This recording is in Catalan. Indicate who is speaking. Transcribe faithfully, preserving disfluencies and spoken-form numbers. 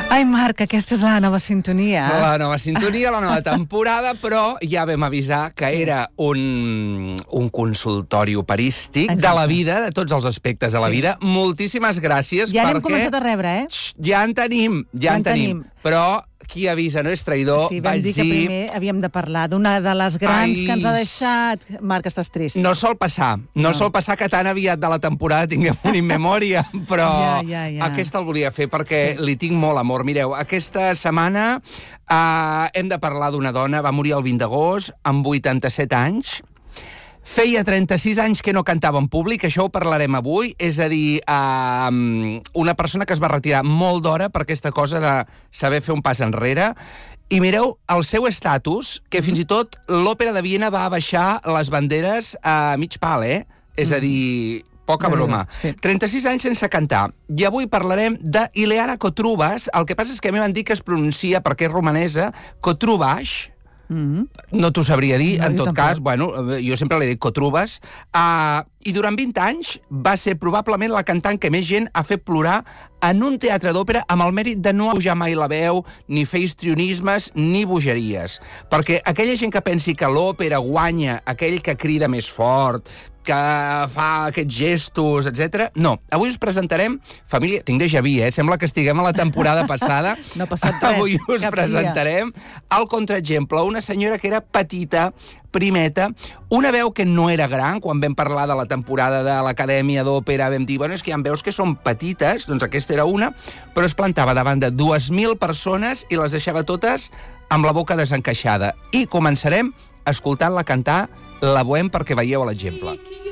Speaker 1: Ai, Marc, aquesta és la nova sintonia.
Speaker 2: La nova sintonia, la nova temporada, però ja vam avisar que sí. era un, un consultori operístic Exacte. de la vida, de tots els aspectes de la sí. vida. Moltíssimes gràcies.
Speaker 1: Ja
Speaker 2: perquè...
Speaker 1: n'hem començat a rebre, eh?
Speaker 2: Ja en tenim, ja, ja en tenim. tenim. Però qui avisa no és traïdor.
Speaker 1: Sí, vam dir que primer havíem de parlar d'una de les grans Ai... que ens ha deixat. Marc, estàs trist.
Speaker 2: No sol passar. No, no sol passar que tan aviat de la temporada tinguem una immemòria, però ja, ja, ja. aquesta el volia fer perquè sí. li tinc molt amor. Mireu, aquesta setmana eh, hem de parlar d'una dona, va morir el vint d'agost, amb vuitanta-set anys. Feia trenta-sis anys que no cantava en públic, això ho parlarem avui, és a dir, eh, una persona que es va retirar molt d'hora per aquesta cosa de saber fer un pas enrere. I mireu el seu estatus, que fins i tot l'Òpera de Viena va baixar les banderes a mig pal, eh? És a dir, poca broma. Sí. trenta-sis anys sense cantar. I avui parlarem d'Ileana Kotrubas. El que passa és que a mi m'han dit que es pronuncia, perquè és romanesa, Kotrubas. Mm-hmm. No t'ho sabria dir, no, en tot cas, bueno, jo sempre l'he dit Kotrubas, uh, i durant vint anys va ser probablement la cantant que més gent ha fet plorar en un teatre d'òpera amb el mèrit de no pujar mai la veu, ni fer histrionismes, ni bogeries. Perquè aquella gent que pensi que l'òpera guanya aquell que crida més fort, que fa aquests gestos, etcètera. No, avui us presentarem... Família, tinc déjà vu, eh? Sembla que estiguem a la temporada passada.
Speaker 1: No ha passat res.
Speaker 2: Avui us presentarem el contraexemple. Una senyora que era petita, primeta, una veu que no era gran. Quan vam parlar de la temporada de l'Acadèmia d'Òpera vam dir, bueno, és que hi ha veus que són petites, doncs aquesta era una, però es plantava davant de dues mil persones i les deixava totes amb la boca desencaixada. I començarem escoltant-la cantar La Bohème perquè veieu l'exemple.